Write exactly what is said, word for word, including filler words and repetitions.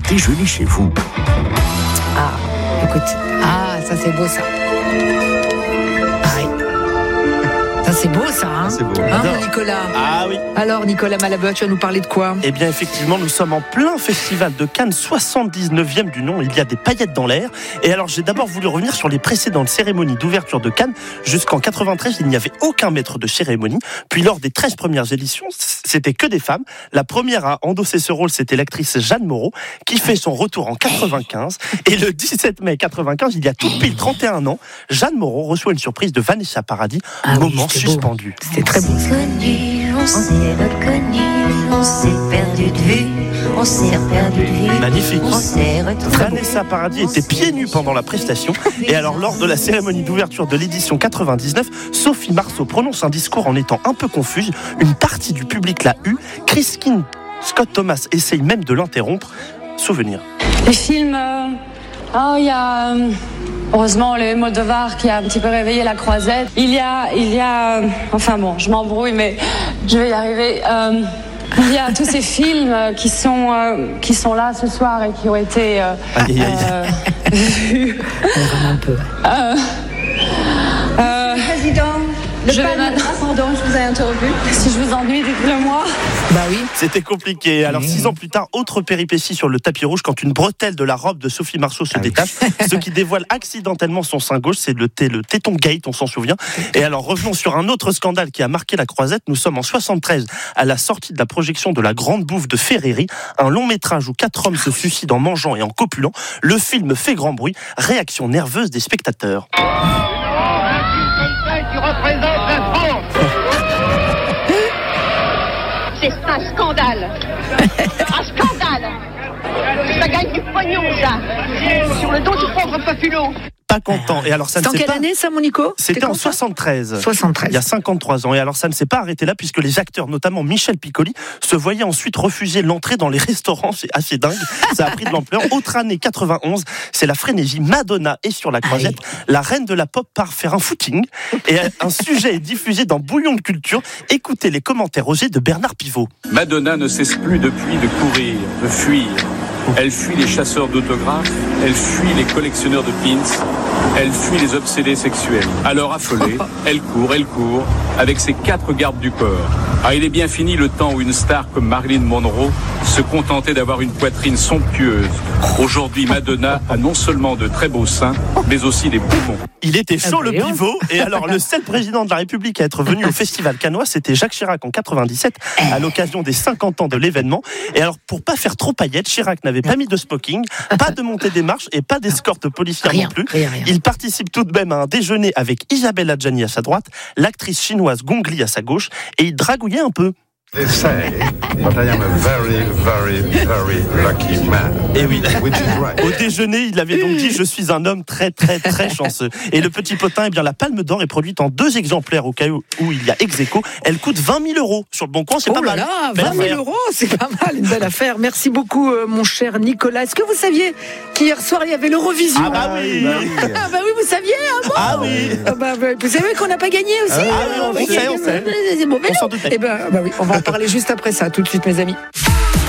déjeuner chez vous. Ah, écoute. Ah, ça c'est beau ça. Ah oui. Ça c'est beau ça, hein, c'est beau. Hein, mon Nicolas. Ah oui. Alors Nicolas Malabeu, tu vas nous parler de quoi? Eh bien effectivement, nous sommes en plein festival de Cannes, soixante-dix-neuvième du nom. Il y a des paillettes dans l'air. Et alors j'ai d'abord voulu revenir sur les précédentes cérémonies d'ouverture de Cannes. Jusqu'en quatre-vingt-treize, il n'y avait aucun maître de cérémonie. Puis lors des treize premières éditions, c'était que des femmes. La première à endosser ce rôle, c'était l'actrice Jeanne Moreau, qui fait son retour en quatre-vingt-quinze. Et le dix-sept mai quatre-vingt-quinze, il y a tout pile trente et un ans, Jeanne Moreau reçoit une surprise de Vanessa Paradis, Ah oui, moment c'était beau. suspendu. C'était très beau. On s'est connu, on s'est reconnu, on s'est perdu de vue, on s'est perdu de vue. Magnifique. On s'est retrouvé. Vanessa Paradis était pieds nus pendant la prestation. Et alors, lors de la cérémonie d'ouverture de l'édition quatre-vingt-dix-neuf, Sophie Marceau prononce un discours en étant un peu confuse. Une partie du public l'a eu. Christine Scott Thomas essaye même de l'interrompre. Souvenir. Les films, euh, oh, il y a euh, heureusement le Moldovar qui a un petit peu réveillé la croisette. Il y a, il y a, euh, enfin bon, je m'embrouille, mais je vais y arriver. Euh, il y a tous ces films euh, qui sont euh, qui sont là ce soir et qui ont été euh, Aïe, aïe, aïe. euh, vus. Vraiment un peu. Euh, euh, Président, le Je vais palme- maintenant- Ah, pardon, je vous ai interrompu. si je vous ennuie, dites-le moi. Bah oui. C'était compliqué. Alors, six ans plus tard, autre péripétie sur le tapis rouge quand une bretelle de la robe de Sophie Marceau se détache. Ce qui dévoile accidentellement son sein gauche, c'est le, té- le téton gate, on s'en souvient. Et alors, revenons sur un autre scandale qui a marqué la croisette. Nous sommes en soixante-treize, à la sortie de la projection de La Grande Bouffe de Ferreri, un long métrage où quatre hommes se suicident en mangeant et en copulant. Le film fait grand bruit. Réaction nerveuse des spectateurs. Qui représente la France. C'est un scandale. Un scandale. Ça gagne du pognon, ça. Sur le dos du pauvre populo. Pas content. Et alors, ça ne C'est en s'est quelle pas... année ça, mon Nico? C'était en soixante-treize. soixante-treize. Il y a cinquante-trois ans. Et alors, ça ne s'est pas arrêté là, puisque les acteurs, notamment Michel Piccoli, se voyaient ensuite refuser l'entrée dans les restaurants. C'est assez dingue. Ça a pris de l'ampleur. Autre année quatre-vingt-onze, c'est la frénésie. Madonna est sur la croisette. La reine de la pop part faire un footing. Et un sujet est diffusé dans Bouillon de Culture. Écoutez les commentaires osés de Bernard Pivot. Madonna ne cesse plus depuis de courir, de fuir. Elle fuit les chasseurs d'autographes, elle fuit les collectionneurs de pins, elle fuit les obsédés sexuels. Alors affolée, elle court, elle court, avec ses quatre gardes du corps. Ah, il est bien fini le temps où une star comme Marilyn Monroe se contentait d'avoir une poitrine somptueuse. Aujourd'hui, Madonna a non seulement de très beaux seins, mais aussi des poumons. Il était chaud, Ah, le voyons. pivot. Et alors, le seul président de la République à être venu au festival cannois, c'était Jacques Chirac en quatre-vingt-dix-sept, à l'occasion des cinquante ans de l'événement. Et alors, pour pas faire trop paillettes, Chirac n'avait pas mis de smoking, pas de montée des marches et pas d'escorte policière Rien, non plus. rien, rien. Il participe tout de même à un déjeuner avec Isabelle Adjani à sa droite, l'actrice chinoise Gong Li à sa gauche, et il dragouillait un peu. They say that I am a very, very, very lucky man. Et oui. Which is right. Au déjeuner, il avait donc dit « Je suis un homme très, très, très chanceux ». Et le petit potin, eh bien, la Palme d'Or est produite en deux exemplaires au cas où où il y a ex aequo. Elle coûte vingt mille euros. Sur le Bon Coin, c'est Oh pas là mal. là, Belle vingt mille affaire. euros, c'est pas mal, une belle affaire. Merci beaucoup, euh, mon cher Nicolas. Est-ce que vous saviez qu'hier soir, il y avait l'Eurovision? Ah bah oui. Bah oui. Ah bah oui, vous saviez, hein, bon. Ah oui. Ah bah, bah, vous savez qu'on n'a pas gagné aussi. Ah oui, on Euh, sait, on sait. C'est bon, mais On non. s'en doutait. Eh ben, bah oui, on va en parler juste après ça, tout de suite, mes amis.